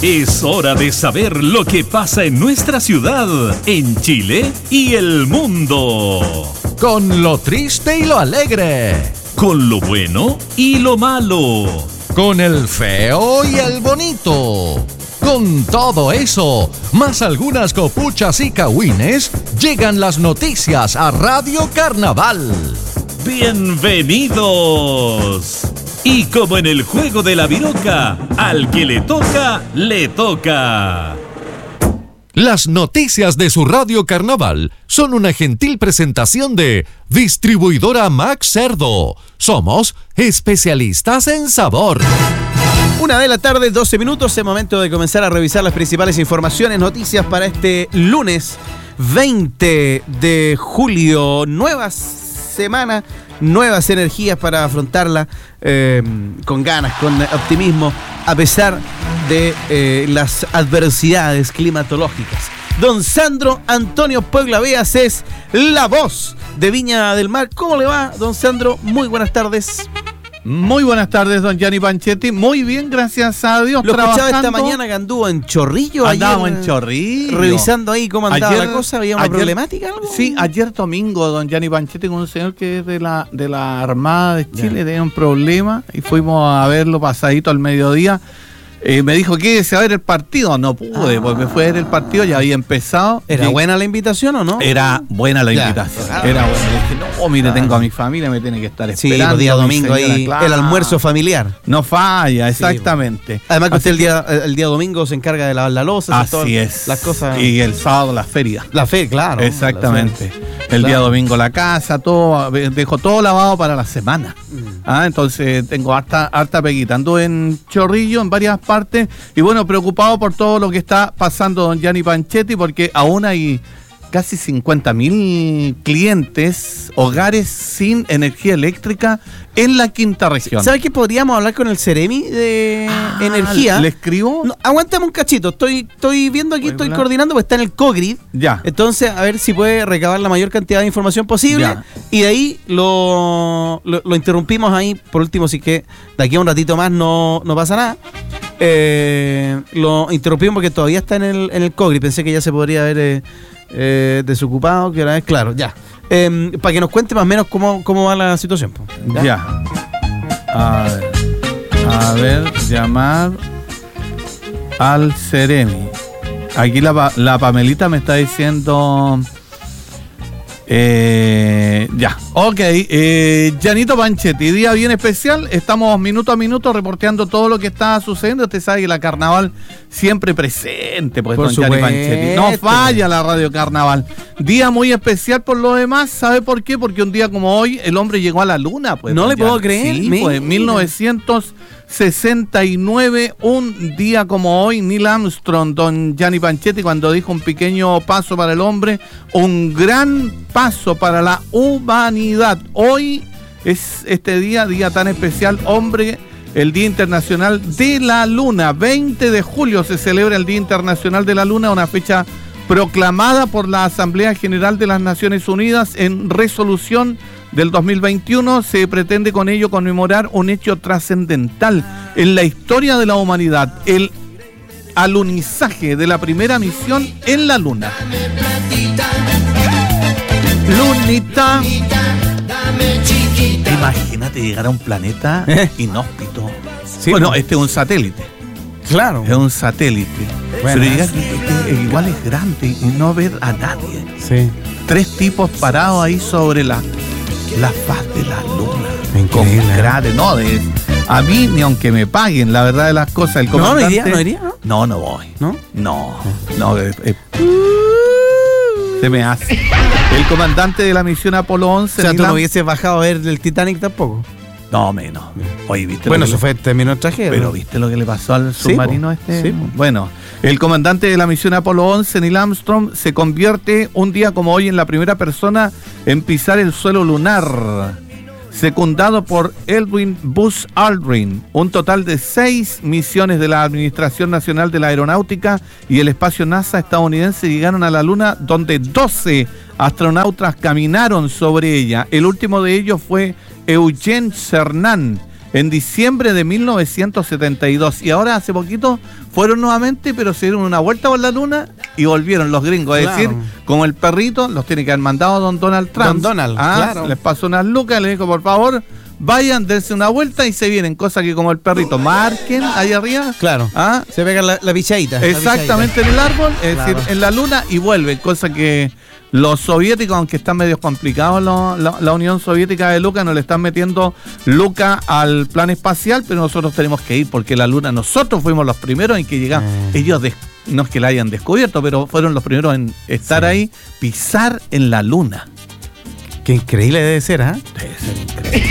Es hora de saber lo que pasa en nuestra ciudad, en Chile y el mundo. Con lo triste y lo alegre. Con lo bueno y lo malo. Con el feo y el bonito. Con todo eso, más algunas copuchas y cagüines, llegan las noticias a Radio Carnaval. ¡Bienvenidos! Y como en el juego de la viroca, al que le toca, le toca. Las noticias de su Radio Carnaval son una gentil presentación de Distribuidora Max Cerdo. Somos especialistas en sabor. 1:00 PM, 12 minutos, es momento de comenzar a revisar las principales informaciones, noticias para este lunes 20 de julio. Nueva semana, nuevas energías para afrontarla con ganas, con optimismo, a pesar de las adversidades climatológicas. Don Sandro Antonio Puebla Veas es la voz de Viña del Mar. ¿Cómo le va, don Sandro? Muy buenas tardes. Muy buenas tardes, don Gianni Panchetti. Muy bien, gracias a Dios. Lo escuchaba esta mañana que anduvo en Chorrillo. Andábamos ayer, en Chorrillo. Revisando ahí cómo andaba la cosa. ¿Había una problemática? ¿Algo? Sí, ayer domingo, don Gianni Panchetti, con un señor que es de la Armada de Chile, tenía un problema y fuimos a verlo pasadito al mediodía. Me dijo que a ver el partido. No pude, pues me fue a ver el partido, ya había empezado. ¿Era buena la invitación o no? Era buena la invitación. Era buena. Le dije, no, mire, tengo a mi familia, me tiene que estar esperando. Sí, el día domingo ahí, claro. El almuerzo familiar. No falla, exactamente. Sí, además que usted el día domingo se encarga de lavar la loza. Así es. Las cosas. Y el sábado la feria. La feria, claro. Exactamente. El día domingo la casa, todo, dejo todo lavado para la semana. Entonces tengo harta peguita. Ando en Chorrillo, en varias partes, y bueno, preocupado por todo lo que está pasando don Gianni Panchetti, porque aún hay casi 50.000 clientes, hogares sin energía eléctrica en la quinta región. ¿Sabes que podríamos hablar con el Ceremi de energía? ¿Le escribo? No, aguántame un cachito, estoy viendo aquí, estoy coordinando, porque está en el COGRID. Ya. Entonces, a ver si puede recabar la mayor cantidad de información posible. Ya. Y de ahí lo interrumpimos ahí, por último, si que de aquí a un ratito más no pasa nada. Lo interrumpimos porque todavía está en el COGRID. Pensé que ya se podría haber desocupado, que ahora es claro, ya. Para que nos cuente más o menos cómo va la situación. Ya. A ver, llamar al Ceremi. Aquí la Pamelita me está diciendo... ya, ok. Giannito Panchetti, día bien especial. Estamos minuto a minuto reporteando todo lo que está sucediendo. Usted sabe que la Carnaval siempre presente, pues, don Gianni Panchetti. No falla la Radio Carnaval. Día muy especial por lo demás. ¿Sabe por qué? Porque un día como hoy el hombre llegó a la luna, pues. No le puedo creer. Sí, pues, en 1969, un día como hoy, Neil Armstrong, don Gianni Panchetti, cuando dijo un pequeño paso para el hombre, un gran paso para la humanidad. Hoy es este día tan especial, hombre, el Día Internacional de la Luna. 20 de julio se celebra el Día Internacional de la Luna, una fecha proclamada por la Asamblea General de las Naciones Unidas en resolución del 2021. Se pretende con ello conmemorar un hecho trascendental en la historia de la humanidad, el alunizaje de la primera misión en la Luna. Lunita. Imagínate llegar a un planeta inhóspito. Sí, bueno, este es un satélite. Claro. Es un satélite. Bueno, pero llegar igual es grande y no ver a nadie. Sí. 3 tipos parados ahí sobre la faz de la luna. Increíble. A mí ni aunque me paguen, la verdad de las cosas. El comandante, ¿No iría? No voy. ¿No? No. Se me hace. El comandante de la misión Apolo 11. O sea, tú no hubieses bajado a ver el Titanic tampoco. No, menos. Oye, ¿viste? Bueno, eso terminó en tragedia. Pero ¿viste lo que le pasó al submarino este? Sí. Bueno, el comandante de la misión Apolo 11, Neil Armstrong, se convierte un día como hoy en la primera persona en pisar el suelo lunar, secundado por Edwin Buzz Aldrin. Un total de 6 misiones de la Administración Nacional de la Aeronáutica y el Espacio NASA estadounidense llegaron a la Luna, donde 12 astronautas caminaron sobre ella. El último de ellos fue Eugene Cernan, en diciembre de 1972. Y ahora hace poquito fueron nuevamente, pero se dieron una vuelta por la luna y volvieron los gringos. Es decir, como el perrito, los tiene que haber mandado don Donald Trump. Don Donald, claro. Les pasó unas lucas, le dijo, por favor, vayan, dense una vuelta y se vienen. Cosa que como el perrito, marquen ahí arriba. Claro. Se pegan la pichadita. Exactamente, en el árbol, es decir, en la luna y vuelven. Cosa que los soviéticos, aunque están medio complicados, la Unión Soviética de Luca, no le están metiendo Luca al plan espacial, pero nosotros tenemos que ir porque la luna, nosotros fuimos los primeros en que llegamos. Ellos no es que la hayan descubierto, pero fueron los primeros en estar ahí, pisar en la luna. Qué increíble debe ser, ¿ah? Debe ser increíble.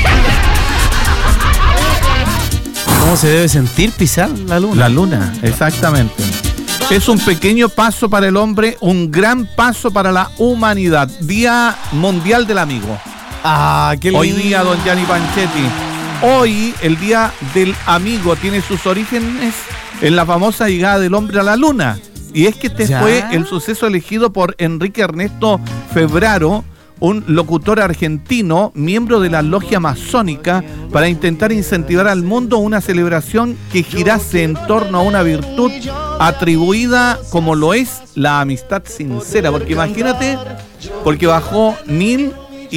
¿Cómo se debe sentir pisar la luna? La luna, exactamente. Es un pequeño paso para el hombre, un gran paso para la humanidad. Día Mundial del Amigo. Ah, qué lindo. Hoy día, don Gianni Panchetti. Hoy, el Día del Amigo tiene sus orígenes en la famosa llegada del hombre a la luna. Y es que este fue el suceso elegido por Enrique Ernesto Febraro, un locutor argentino, miembro de la logia masónica, para intentar incentivar al mundo una celebración que girase en torno a una virtud atribuida como lo es la amistad sincera. Porque imagínate, porque bajó Neil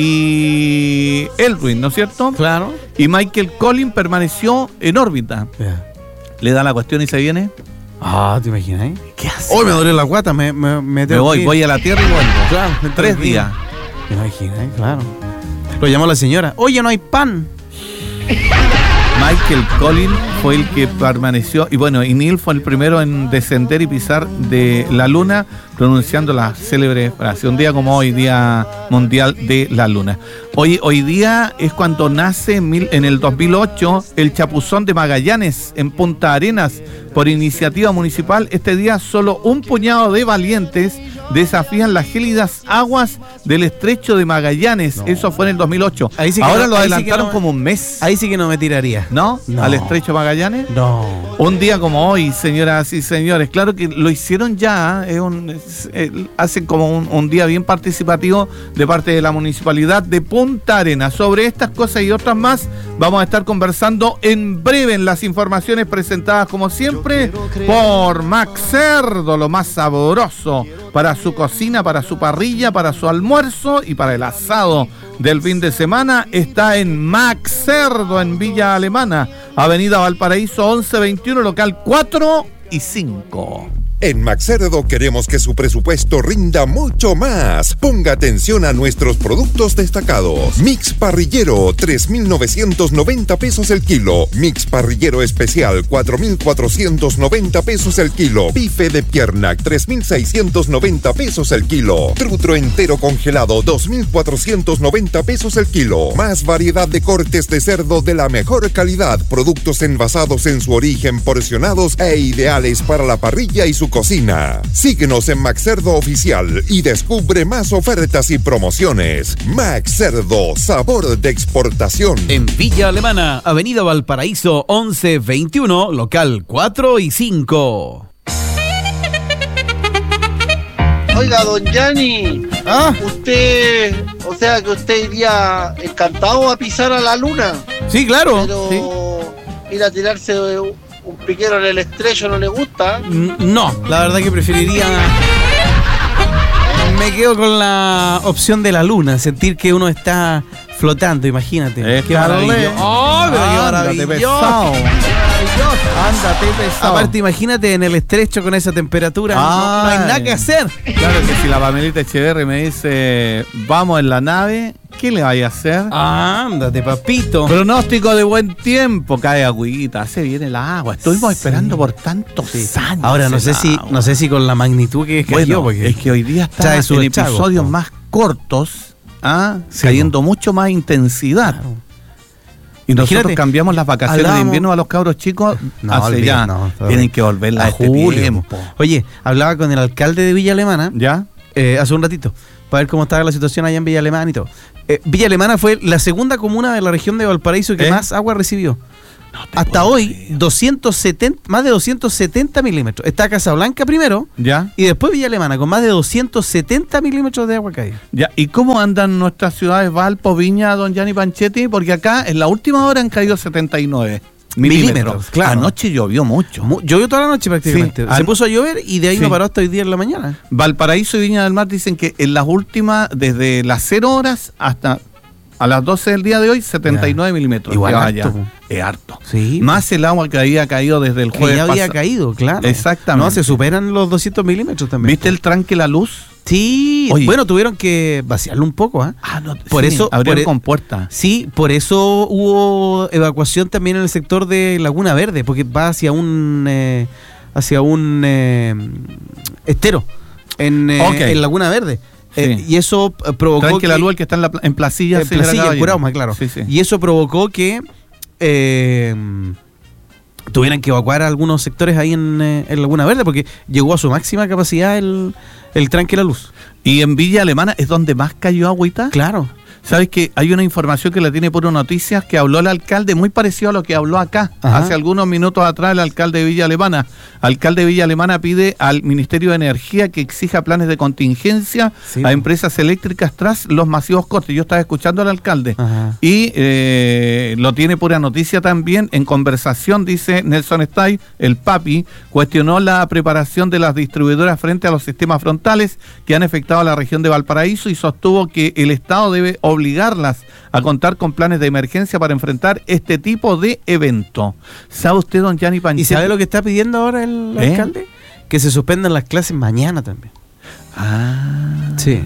y Aldrin, ¿no es cierto? Claro. Y Michael Collins permaneció en órbita. Le da la cuestión y se viene. Ah, ¿te imaginas? ¿Qué hace? Hoy me duele la guata, me voy a la Tierra y vuelvo. Claro, 3 días. ¿Te imaginas? Claro. Lo llamó la señora. Oye, no hay pan. Michael Collins fue el que permaneció, y bueno, y Neil fue el primero en descender y pisar de la luna, pronunciando la célebre frase. Un día como hoy, Día Mundial de la Luna. Hoy día es cuando nace en el 2008 el Chapuzón de Magallanes en Punta Arenas. Por iniciativa municipal, este día solo un puñado de valientes desafían las gélidas aguas del estrecho de Magallanes. Eso fue en el 2008. Ahora lo adelantaron como un mes. Ahí sí que no me tiraría. ¿No? ¿Al estrecho de Magallanes? No. Un día como hoy, señoras y señores. Claro que lo hicieron ya. Hacen como un día bien participativo de parte de la municipalidad de Punta Arenas. Sobre estas cosas y otras más vamos a estar conversando en breve en las informaciones presentadas como siempre por Max Cerdo, lo más sabroso para su cocina, para su parrilla, para su almuerzo y para el asado del fin de semana. Está en Max Cerdo en Villa Alemana, Avenida Valparaíso 1121, local 4 y 5. En Max Cerdo queremos que su presupuesto rinda mucho más. Ponga atención a nuestros productos destacados. Mix parrillero, 3.990 pesos el kilo. Mix parrillero especial, 4.490 pesos el kilo. Bife de pierna, 3.690 pesos el kilo. Trutro entero congelado, 2.490 pesos el kilo. Más variedad de cortes de cerdo de la mejor calidad. Productos envasados en su origen, porcionados e ideales para la parrilla y su cocina. Síguenos en Max Cerdo Oficial y descubre más ofertas y promociones. Max Cerdo, sabor de exportación. En Villa Alemana, Avenida Valparaíso 1121, local 4 y 5. Oiga, don Gianni, usted, o sea que usted iría encantado a pisar a la luna. Sí, claro. Pero sí. Ir a tirarse un piquero en el estrecho no le gusta. No, la verdad que preferiría. Me quedo con la opción de la luna, sentir que uno está flotando, imagínate. Qué maravilloso. ¡Oh, pero qué maravilloso! Ándate pesado. Aparte, imagínate en el estrecho con esa temperatura. No hay nada que hacer. Claro que si la Pamelita Echeverri me dice, vamos en la nave, ¿qué le vaya a hacer? Ándate, papito. Pronóstico de buen tiempo, cae agüita, se viene el agua. Estuvimos esperando por tantos años. Ahora no sé si con la magnitud que cayó, porque es que hoy día está en episodios más cortos, cayendo mucho más intensidad. Claro. Y nosotros cambiamos las vacaciones de invierno a los cabros chicos tienen que volverla a julio. Oye, hablaba con el alcalde de Villa Alemana hace un ratito para ver cómo estaba la situación allá en Villa Alemana y todo. Villa Alemana fue la segunda comuna de la región de Valparaíso que más agua recibió. hasta hoy, 270, más de 270 milímetros. Está Casablanca primero, ¿Ya? y después Villa Alemana, con más de 270 milímetros de agua caída. Ya, ¿y cómo andan nuestras ciudades Valpo, Viña, don Gianni Panchetti? Porque acá en la última hora han caído 79 milímetros. Claro. Anoche llovió mucho. Llovió toda la noche prácticamente. Sí. Se puso a llover y de ahí Sí. no paró hasta hoy día en la mañana. Valparaíso y Viña del Mar dicen que en las últimas, desde las 0 horas hasta a las 12 del día de hoy, 79 milímetros. Igual Ya, harto, ya. Es harto. Sí. Más el agua que había caído desde el Que jueves ya había pasado. caído, claro. Exactamente. No, se superan los 200 milímetros también. ¿Viste el tranque La Luz? Sí. Oye. Bueno, tuvieron que vaciarlo un poco, ¿ah? No, Por eso- abrieron por- compuerta. Sí, por eso hubo evacuación también en el sector de Laguna Verde, porque va hacia un estero en Laguna Verde. Sí. Y eso provocó Tranque La Luz, el que está en Placilla, en señora Placilla, en Caballero. Curauma, claro. Sí, sí. Y eso provocó que tuvieran que evacuar algunos sectores ahí en Laguna Verde, porque llegó a su máxima capacidad el tranque La Luz. Y en Villa Alemana es donde más cayó agüita. Claro. ¿Sabes que hay una información que la tiene Puro Noticias que habló el alcalde, muy parecido a lo que habló acá, Ajá. hace algunos minutos atrás el alcalde de Villa Alemana? Alcalde de Villa Alemana pide al Ministerio de Energía que exija planes de contingencia Sí. a empresas eléctricas tras los masivos cortes. Yo estaba escuchando al alcalde. Ajá. Y lo tiene Pura Noticia también. En conversación, dice Nelson Stay, el papi, cuestionó la preparación de las distribuidoras frente a los sistemas frontales que han afectado a la región de Valparaíso y sostuvo que el Estado debe obligarlas a contar con planes de emergencia para enfrentar este tipo de evento. ¿Sabe usted, don Gianni Panchetti? ¿Y sabe lo que está pidiendo ahora el alcalde? Que se suspendan las clases mañana también. Sí.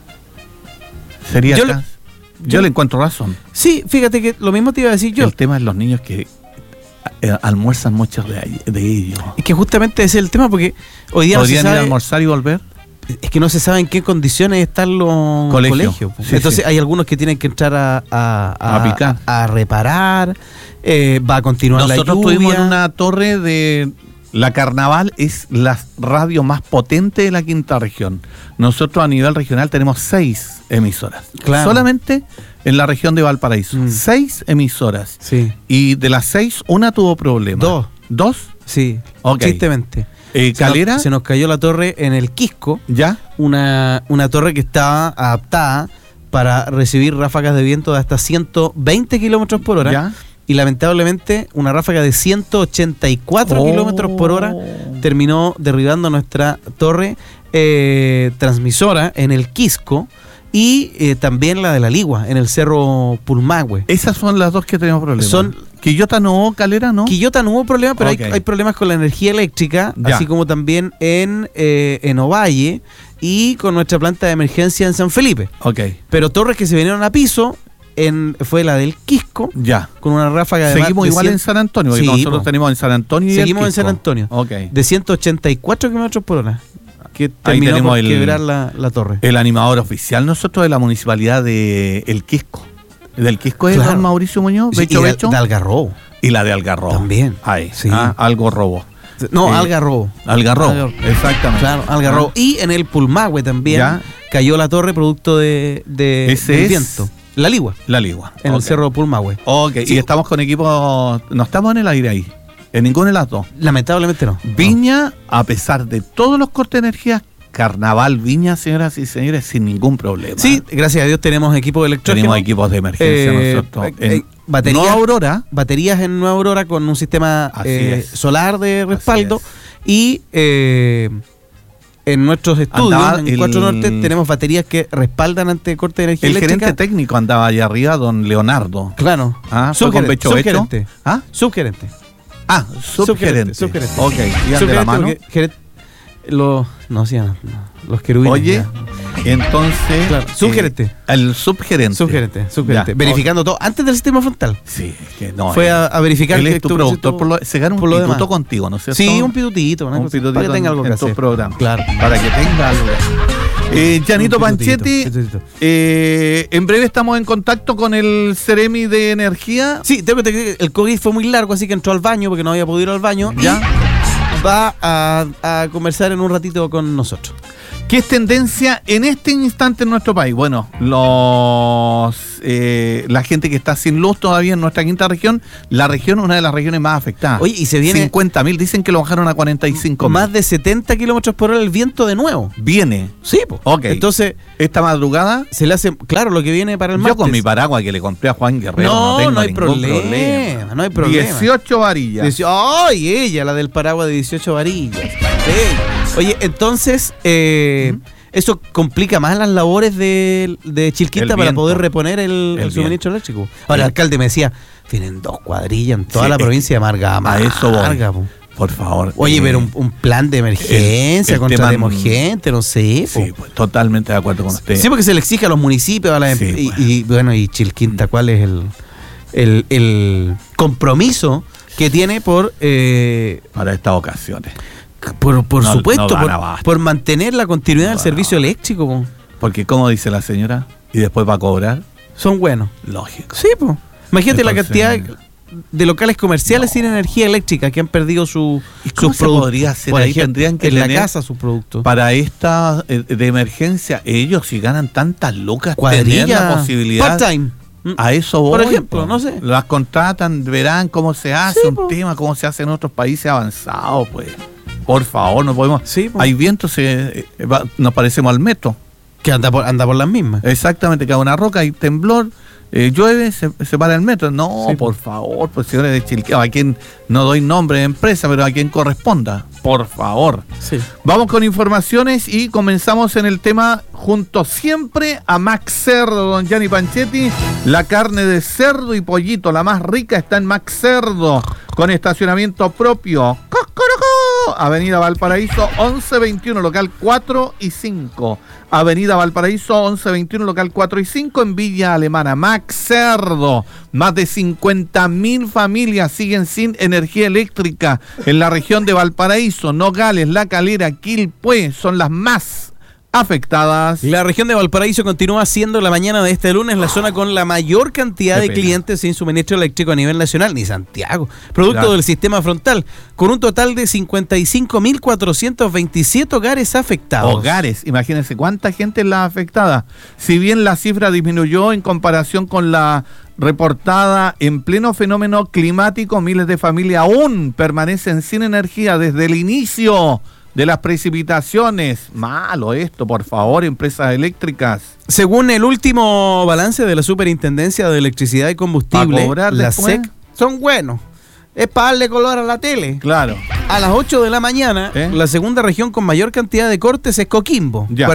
Sería Yo acá. le- Yo le encuentro razón. Sí, fíjate que lo mismo te iba a decir yo. El tema es los niños que almuerzan muchos de ellos. Es que justamente ese es el tema, porque hoy día no se ¿Podrían ir a sabe, almorzar y volver? es que no se sabe en qué condiciones están los Colegio. colegios. Sí, Entonces sí. hay algunos que tienen que entrar A picar. a reparar, va a continuar Nosotros la lluvia. estuvimos en una torre de... La Carnaval es la radio más potente de la quinta región. Nosotros a nivel regional tenemos 6 emisoras. Claro. Solamente en la región de Valparaíso. 6 emisoras. Sí, Y de las 6, una tuvo problemas. Dos. ¿Dos? sí, Ok. tristemente. ¿Calera? Se nos cayó la torre en el Quisco, ¿Ya? una torre que estaba adaptada para recibir ráfagas de viento de hasta 120 kilómetros por hora. ¿Ya? Y lamentablemente una ráfaga de 184 kilómetros por hora terminó derribando nuestra torre transmisora en el Quisco y también la de la Ligua en el Cerro Pulmahue. Esas son las dos que tenemos problemas. Son- Quillota no, Calera no. Quillota no hubo problema, pero Ok. hay problemas con la energía eléctrica, Ya. así como también en Ovalle y con nuestra planta de emergencia en San Felipe. Ok, Pero torres que se vinieron a piso fue la del Quisco, ya. con una ráfaga de Seguimos de igual 100 en San Antonio, porque Sí, nosotros po. tenemos en San Antonio y Seguimos el en San Quisco. Antonio. Ok. De 184 kilómetros por hora, que terminó tenemos por el- quebrar la torre. El animador oficial nosotros de la municipalidad de El Quisco. Del Quisco es Claro. don Mauricio Muñoz, Sí, Becho y Becho. de Algarrobo. Y la de Algarrobo. También. Ahí, Sí. algo robo. No, Sí. Algarrobo. Algarrobo, Algarrobo. exactamente. Claro, Algarrobo. Y en el Pulmahue también Ya. cayó la torre producto Ese del es- viento. La Ligua, La Ligua. en Ok. el Cerro Pulmahue. Ok, Sí. y estamos con equipos... No estamos en el aire ahí. En ninguno de las dos. Lamentablemente no. Viña, a pesar de todos los cortes de energía, Carnaval Viña, señoras y señores, sin ningún problema. Sí, gracias a Dios tenemos equipo de electrógeno. Tenemos equipos de emergencia nosotros. Baterías, Nueva Aurora. baterías en Nueva Aurora con un sistema Así es. solar de respaldo. Así Y en nuestros estudios, Andaba en el- 4 Norte, tenemos baterías que respaldan ante corte de energía El eléctrica. gerente técnico andaba allá arriba, don Leonardo. Claro. Ah, fue con Becho Becho. subgerente. ¿Ah? Subgerente. Ah, subgerente. Subgerente. Ok, y ande la Subgerente mano. porque los querubines. Oye, ya. entonces... Claro, subgerente. El subgerente. Subgerente. Ya. Verificando todo antes del sistema frontal. Sí, es que no. Fue a verificar él que es tu estuvo- productor. Se gana un por lo pituto demás. contigo, ¿no es cierto? Sí, un pitutito, una Un cosa, pitutito para que tenga algo que en tu hacer. programa. Claro. Para que tenga algo. Janito Un Panchetti, pitutito. en breve estamos en contacto con el Ceremi de Energía. Sí, tengo que decir que el COVID fue muy largo, así que entró al baño porque no había podido ir al baño. Ya. Y va a conversar en un ratito con nosotros. ¿Qué es tendencia en este instante en nuestro país? Bueno, los la gente que está sin luz todavía en nuestra quinta región. La región es una de las regiones más afectadas. Oye, y se viene 50.000, dicen que lo bajaron a 45.000. más de 70 kilómetros por hora el viento de nuevo. Viene. Sí, pues. Ok. Entonces, esta madrugada, se le hace, claro, lo que viene para el martes. yo con mi paraguas que le compré a Juan Guerrero no tengo no hay ningún problema. No hay problema. 18 varillas. ¡Ay, ella, la del paraguas de 18 varillas! Sí. Oye, entonces, eso complica más las labores de Chilquinta El para viento. poder reponer el suministro eléctrico. Ahora, el alcalde me decía, tienen 2 cuadrillas en toda Sí, la provincia de Marga. a eso voy. Marga, po. Por favor. Oye, pero un plan de emergencia el contra tema- gente, no sé. Sí, pues, totalmente de acuerdo con usted. Sí, porque se le exige a los municipios, a las Sí, y bueno, y Chilquinta, ¿cuál es el compromiso que tiene por Para estas ocasiones. por No- supuesto, no dan abasto. por mantener la continuidad del dan servicio eléctrico? Po. Porque, como dice la señora, y después va a cobrar, Son buenos. lógico. Sí, pues. Imagínate Entonces, la cantidad de locales comerciales sin energía eléctrica que han perdido sus cómo se productos. podría hacer Por ahí? ejemplo, Tendrían que en la tener casa sus productos. Para esta de emergencia, ellos si ganan tantas lucas, tener Cuadrilla, la posibilidad. part-time. A eso voy. Por ejemplo, po. no sé. Las contratan, verán cómo se hace Sí, un po. tema, cómo se hace en otros países avanzados, pues. Por favor, no podemos. Sí, po. Hay vientos, nos parecemos al metro. Que anda por las mismas. Exactamente, cae una roca, hay temblor, llueve, se para el metro. No, Sí. por favor, pues señores de Chilqueo, a quien no doy nombre de empresa, pero a quien corresponda, por favor. Sí. Vamos con informaciones y comenzamos en el tema junto siempre a Max Cerdo, don Gianni Panchetti. La carne de cerdo y pollito, la más rica, está en Max Cerdo, con estacionamiento propio. ¡Coscorocó! Avenida Valparaíso 1121, local 4 y 5. Avenida Valparaíso 1121, local 4 y 5, en Villa Alemana. Max Cerdo. Más de 50.000 familias siguen sin energía eléctrica en la región de Valparaíso. Nogales, La Calera, Quilpué son las más afectadas. La región de Valparaíso continúa siendo la mañana de este lunes la zona con la mayor cantidad Qué de pena. clientes sin suministro eléctrico a nivel nacional, ni Santiago, producto Claro. del sistema frontal, con un total de 55.427 hogares afectados. Hogares, imagínense cuánta gente es la afectada. Si bien la cifra disminuyó en comparación con la reportada en pleno fenómeno climático, miles de familias aún permanecen sin energía desde el inicio de las precipitaciones. Malo esto, por favor, empresas eléctricas. Según el último balance de la Superintendencia de Electricidad y Combustible, ¿Pa cobrar la después? SEC, son buenos. Es para darle color a la tele. Claro. A las 8 de la mañana, la segunda región con mayor cantidad de cortes es Coquimbo, Ya.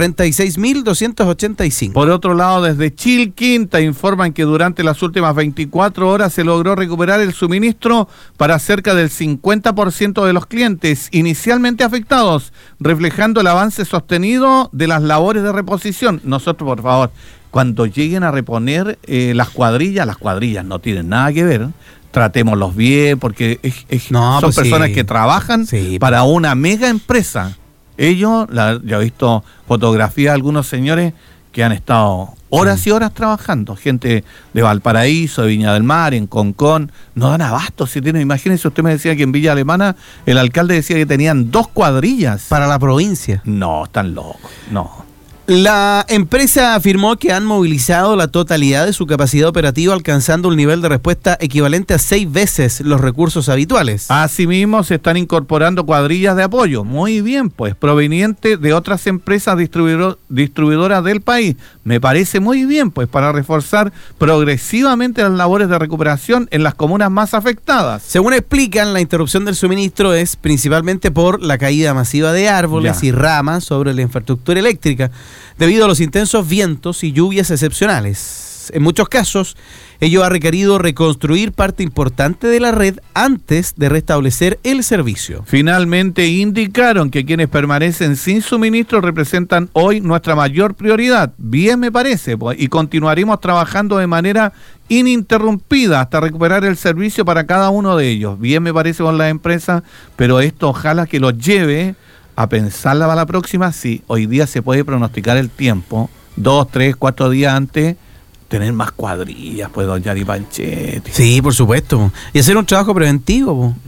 46.285. Por otro lado, desde Chilquinta informan que durante las últimas 24 horas se logró recuperar el suministro para cerca del 50% de los clientes inicialmente afectados, reflejando el avance sostenido de las labores de reposición. Nosotros, por favor, cuando lleguen a reponer las cuadrillas no tienen nada que ver. Tratémoslos bien, porque No, son pues personas sí. que trabajan Sí, para una mega empresa. Ellos, ya he visto fotografías de algunos señores que han estado horas y horas trabajando. Gente de Valparaíso, de Viña del Mar, en Concón. No dan abasto. Si tienen, imagínense, usted me decía que en Villa Alemana el alcalde decía que tenían 2 cuadrillas. Para la provincia. No, están locos. No. La empresa afirmó que han movilizado la totalidad de su capacidad operativa, alcanzando un nivel de respuesta equivalente a 6 veces los recursos habituales. Asimismo, se están incorporando cuadrillas de apoyo. Muy bien, pues, provenientes de otras empresas distribuidoras del país. Me parece muy bien, pues, para reforzar progresivamente las labores de recuperación en las comunas más afectadas. Según explican, la interrupción del suministro es principalmente por la caída masiva de árboles Ya. y ramas sobre la infraestructura eléctrica, debido a los intensos vientos y lluvias excepcionales. En muchos casos, ello ha requerido reconstruir parte importante de la red antes de restablecer el servicio. Finalmente indicaron que quienes permanecen sin suministro representan hoy nuestra mayor prioridad. Bien me parece, pues, y continuaremos trabajando de manera ininterrumpida hasta recuperar el servicio para cada uno de ellos. Bien me parece con las empresas, pero esto ojalá que los lleve a pensarla para la próxima. Sí, hoy día se puede pronosticar el tiempo, 2, 3, 4 días antes, tener más cuadrillas, pues, don Gianni Panchetti. Sí, por supuesto. Y hacer un trabajo preventivo.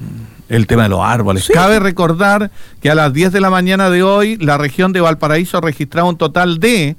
el tema de los árboles. Sí. Cabe recordar que a las 10 de la mañana de hoy, la región de Valparaíso ha registrado un total de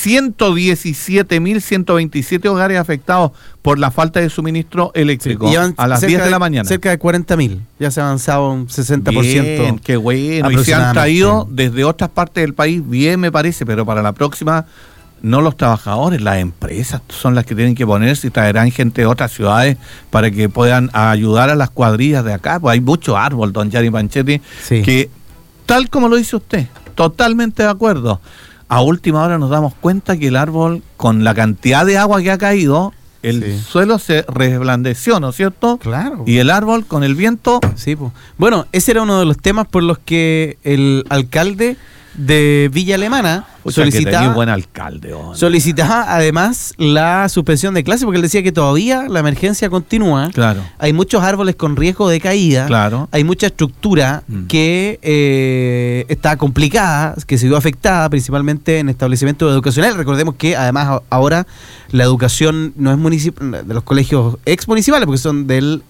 117.127 hogares afectados por la falta de suministro eléctrico. Sí, a las 10 de la mañana. Cerca de 40.000. Ya se ha avanzado un 60%. Bien, qué bueno. Y se han traído desde otras partes del país, bien me parece, pero para la próxima, no los trabajadores, las empresas son las que tienen que ponerse y traerán gente de otras ciudades para que puedan ayudar a las cuadrillas de acá. Pues hay mucho árbol, don Gianni Panchetti, Sí. que tal como lo dice usted, totalmente de acuerdo. A última hora nos damos cuenta que el árbol, con la cantidad de agua que ha caído, el Sí. suelo se reblandeció, ¿no es cierto? Claro. Y el árbol, con el viento, Sí, pues. Bueno, ese era uno de los temas por los que el alcalde de Villa Alemana que tenía buen alcalde. solicitaba además la suspensión de clases, porque él decía que todavía la emergencia continúa. Claro. Hay muchos árboles con riesgo de caída. Claro. Hay mucha estructura que está complicada, que se vio afectada principalmente en establecimientos educacionales. Recordemos que además ahora la educación no es de los colegios ex municipales, porque son del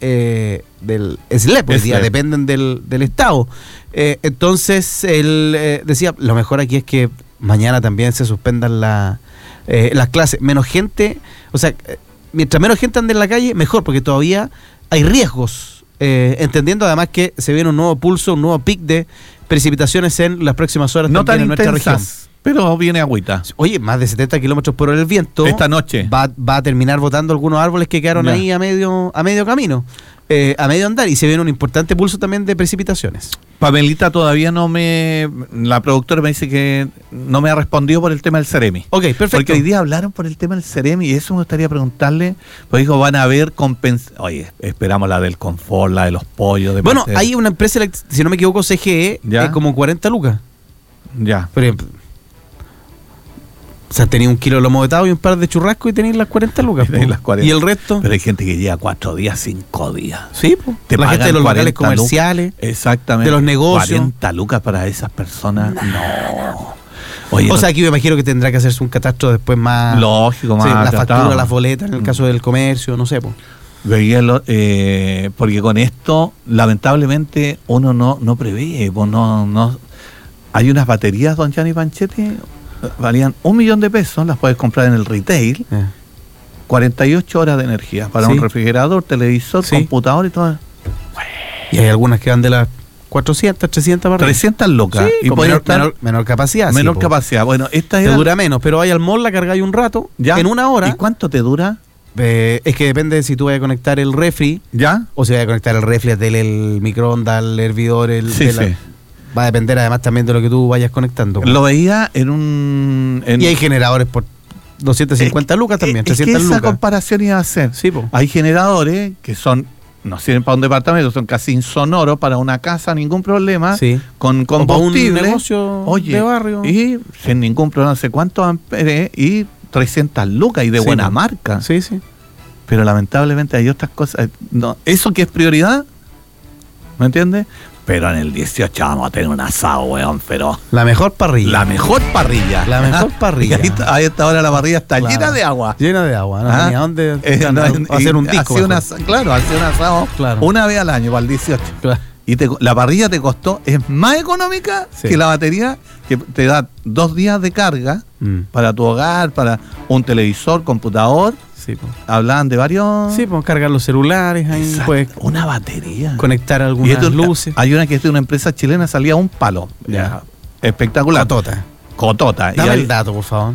SLEP, hoy día dependen del Estado. Entonces él decía, lo mejor aquí es que mañana también se suspendan las clases. Menos gente, o sea, mientras menos gente ande en la calle, mejor, porque todavía hay riesgos. Entendiendo además que se viene un nuevo pulso, un nuevo pic de precipitaciones en las próximas horas no también tan en nuestra región. intensas, pero viene agüita. Oye, más de 70 kilómetros por hora el viento. Esta noche. Va a terminar botando algunos árboles que quedaron Ya. ahí a medio camino, a medio andar, y se viene un importante pulso también de precipitaciones. Pamelita todavía la productora me dice que no me ha respondido por el tema del Ceremi. Ok, perfecto. Porque hoy día hablaron por el tema del Ceremi y eso me gustaría preguntarle, pues dijo, van a haber Oye, esperamos la del confort, la de los pollos. Bueno, hay una empresa, si no me equivoco, CGE, Ya. como 40 lucas. Ya. Por ejemplo. O sea, tenía un kilo de lomo vetado y un par de churrascos y tenéis las 40 lucas. Y tenéis las 40. ¿Y el resto? Pero hay gente que lleva 4 días, 5 días. Sí, pues. Te La gente de los pagan locales 40 comerciales. Exactamente. De los negocios. 40 lucas para esas personas. No. Oye, O sea, aquí me imagino que tendrá que hacerse un catastro después más. lógico, más Sí, la tratado. factura, las boletas, en el caso del comercio, no sé, pues. Porque con esto, lamentablemente, uno no prevé. Pues no. Hay unas baterías, don Gianni Panchetti, valían $1.000.000, las puedes comprar en el retail. 48 horas de energía para Sí. un refrigerador, televisor, Sí. computador y todo. Y hay algunas que van de las 400, 300 para arriba. 300 lucas. Sí, y con puede menor, estar menor capacidad. sí, menor po. capacidad. Bueno, esta Te era. dura menos, pero vaya al mall, la cargáis un rato, ¿Ya? en una hora. ¿Y cuánto te dura? Es que depende de si tú vas a conectar el refri ¿Ya? o si vas a conectar el refri, el microondas, el hervidor, Sí, sí. Va a depender además también de lo que tú vayas conectando. Lo veía en un. Y hay generadores por 250 lucas también, Es que 300 esa lucas. comparación iba a hacer. Sí, po. Hay generadores que no sirven para un departamento, son casi insonoros para una casa, ningún problema. Sí. Con O para un combustible. negocio de barrio. Y sin ningún problema, no sé cuántos amperes y 300 lucas y de Sí, buena po. marca. Sí, sí. Pero lamentablemente hay otras cosas. No, eso que es prioridad, ¿me entiendes? Pero en el 18 vamos a tener un asado, weón, pero La mejor parrilla. la mejor parrilla. La mejor parrilla. Y a esta hora la parrilla está Claro. llena de agua. Llena de agua, ¿no? Ah, Ni a dónde no, hacer un y disco. hace mejor. claro, hace un asado Claro. una vez al año para el 18. Claro. Y la parrilla te costó, es más económica Sí. que la batería, que te da 2 días de carga Mm. para tu hogar, para un televisor, computador. Sí, po. Hablaban de varios. Sí, podemos cargar los celulares ahí, Exacto, pues una batería. conectar Y algunas esto- luces. Hay una que es de una empresa chilena, salía un palo. Ya. Espectacular. Cotota. Cotota. Dame Y ahí- el dato, por favor.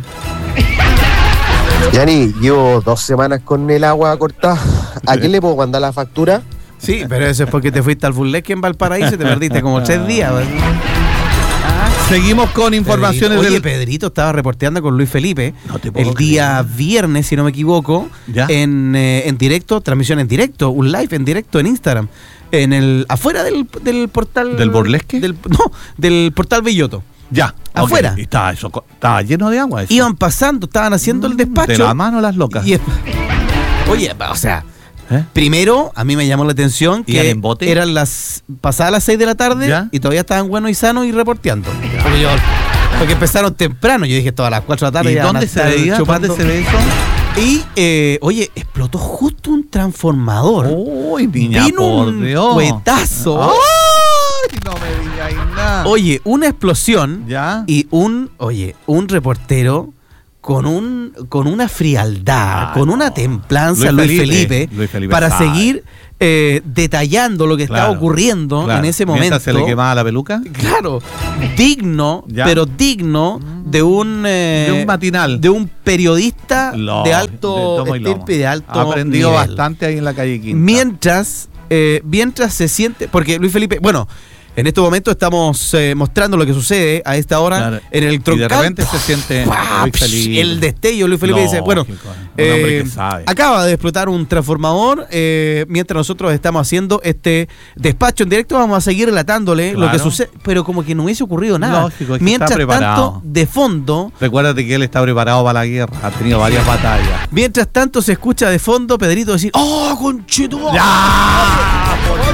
Yani, llevo 2 semanas con el agua cortada. ¿A quién le puedo mandar la factura? Sí, pero eso es porque te fuiste al Burlesque en Valparaíso y te perdiste como 3 días. ¿verdad? Seguimos con informaciones Oye, del. Pedrito estaba reporteando con Luis Felipe No te puedo el día viernes, si no me equivoco, Ya. en directo, transmisión en directo, un live en directo en Instagram, afuera del portal ¿Del Burlesque? Del portal Belloto. Ya. Afuera. Ok. Y estaba lleno de agua. Eso. Iban pasando, estaban haciendo el despacho. De la mano las locas. Oye, o sea, ¿Eh? primero a mí me llamó la atención ¿Iban que en bote? eran pasadas las 6 de la tarde ¿Ya? y todavía estaban buenos y sanos y reporteando. Porque empezaron temprano, yo dije todas las 4 de la tarde. ¿Y ya van a dónde se estar veía? chupando. ¿Dónde se ve eso? Y, oye, explotó justo un transformador. Uy, niña, vino por un Dios. cuetazo. Ay, no me digáis nada. Oye, una explosión. ¿Ya? Y un reportero con una frialdad, con una templanza, Luis Felipe, para sabe. seguir detallando lo que estaba ocurriendo en ese momento. ¿Mientras se le quemaba la peluca? Claro, digno, pero digno de un matinal, de un periodista de alto estirpe, de alto ha aprendido nivel. Bastante ahí en la calle Quinta. Mientras se siente, porque Luis Felipe, bueno, en este momento estamos mostrando lo que sucede a esta hora en el troncal. Y de repente se siente Luis Felipe. El destello. Luis Felipe dice, bueno, un hombre que sabe. Acaba de explotar un transformador. Mientras nosotros estamos haciendo este despacho en directo, vamos a seguir relatándole lo que sucede. Pero como que no hubiese ocurrido nada. Lógico, es que mientras está preparado. tanto, de fondo. Recuérdate que él está preparado para la guerra. Ha tenido varias batallas. Mientras tanto, se escucha de fondo Pedrito decir, ¡oh, conchetumare! ¡Ya!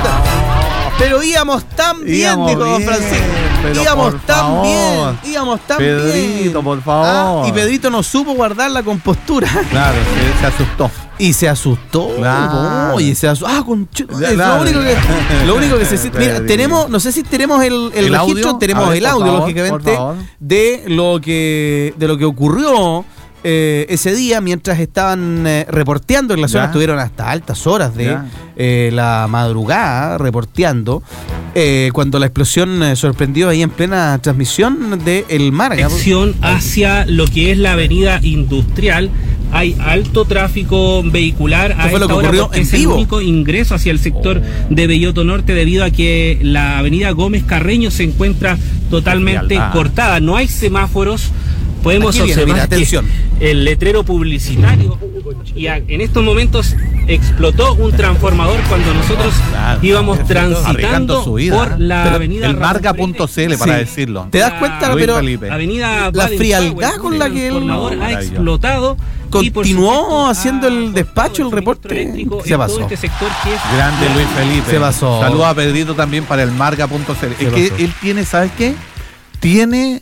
Pero íbamos tan bien, dijo don Francisco. Íbamos tan bien. Pedrito, por favor. Y Pedrito no supo guardar la compostura. Claro, se asustó. Y se asustó. Claro. Oye, se asustó. Lo único que se siente. Mira, tenemos, no sé si tenemos el registro, audio. Tenemos ver, el audio, favor, lógicamente, de lo que ocurrió. Ese día, mientras estaban reporteando en la zona, estuvieron hasta altas horas de la madrugada reporteando, cuando la explosión sorprendió ahí en plena transmisión de El Málaga. Dirección hacia lo que es la avenida industrial. Hay alto tráfico vehicular a esta hora porque es el único ingreso hacia el sector de Belloto Norte, debido a que la avenida Gómez Carreño se encuentra totalmente cortada. No hay semáforos. Podemos observar que el letrero publicitario, y en estos momentos explotó un transformador cuando nosotros íbamos transitando por la avenida el marca.cl para decirlo. ¿Te das cuenta? Pero avenida la frialdad con la que el transformador ha explotado. Continuó haciendo el despacho, el reporte. Se pasó. Este sector que es grande Luis Felipe. Se pasó. Saludos a Pedrito también para el marca.cl. Es que él tiene, ¿sabes qué? Tiene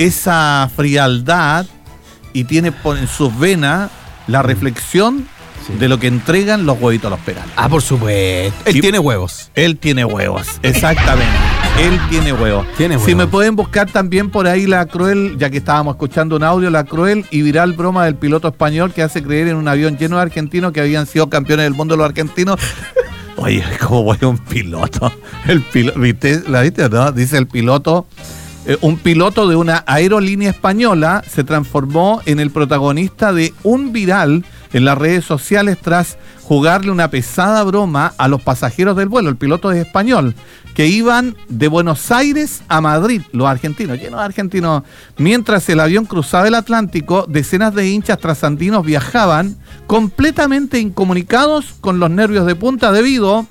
esa frialdad y tiene en sus venas la reflexión de lo que entregan los huevitos a los perales. Ah, por supuesto. Él tiene huevos. Él tiene huevos, exactamente. Él tiene huevos. Si me pueden buscar también por ahí la cruel, ya que estábamos escuchando un audio, la cruel y viral broma del piloto español que hace creer en un avión lleno de argentinos que habían sido campeones del mundo los argentinos. Oye, ¿cómo voy a un piloto? ¿Viste? ¿La viste o no? Dice el piloto. Un piloto de una aerolínea española se transformó en el protagonista de un viral en las redes sociales tras jugarle una pesada broma a los pasajeros del vuelo. El piloto es español, que iban de Buenos Aires a Madrid, los argentinos, llenos de argentinos. Mientras el avión cruzaba el Atlántico, decenas de hinchas trasandinos viajaban completamente incomunicados, con los nervios de punta, debido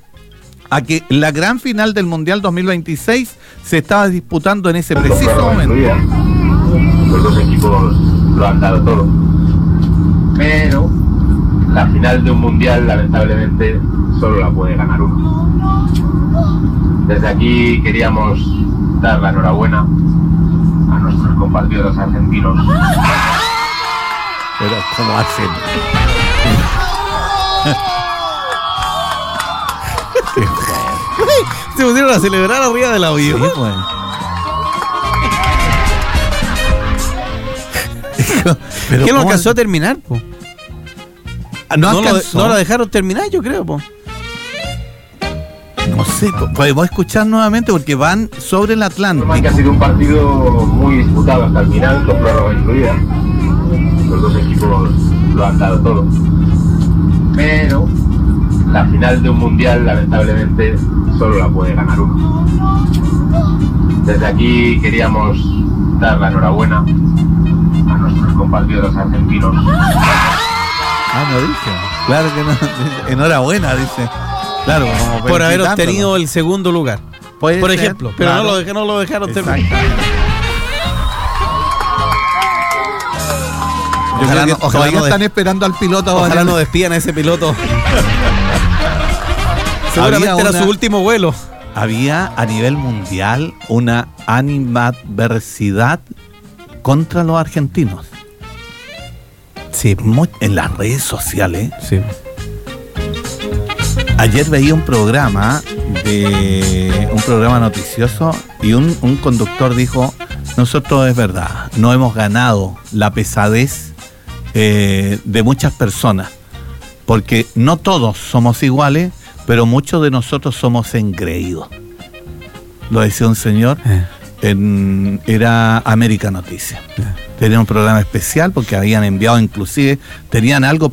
a que la gran final del Mundial 2026 se estaba disputando en ese preciso momento. Los dos equipos lo han dado todo, pero la final de un Mundial lamentablemente solo la puede ganar uno. Desde aquí queríamos dar la enhorabuena a nuestros compatriotas argentinos. Pero ¿cómo hacen? Se pusieron a celebrar arriba del avión. Sí, pues. Pero ¿qué no alcanzó a terminar, po? No la dejaron terminar, yo creo, po. No sé, podemos escuchar nuevamente porque van sobre el Atlántico. Que ha sido un partido muy disputado hasta el final, con prórroga incluida. Los dos equipos lo han dado todo, pero la final de un Mundial lamentablemente solo la puede ganar uno. Desde aquí queríamos dar la enhorabuena a nuestros compatriotas argentinos. No dice. Claro que no. Enhorabuena, dice. Claro, como por haber obtenido el segundo lugar. Por ejemplo. Pero claro, no lo dejaron terminar. Ojalá no están esperando al piloto. Ojalá no despidan a ese piloto. Seguramente era su último vuelo. Había a nivel mundial una animadversidad contra los argentinos. Sí, en las redes sociales. Sí. Ayer veía un programa noticioso y un conductor dijo: nosotros, es verdad, no hemos ganado la pesadez de muchas personas, porque no todos somos iguales, pero muchos de nosotros somos engreídos. Lo decía un señor, era América Noticias. Tenía un programa especial porque habían enviado, inclusive, tenían algo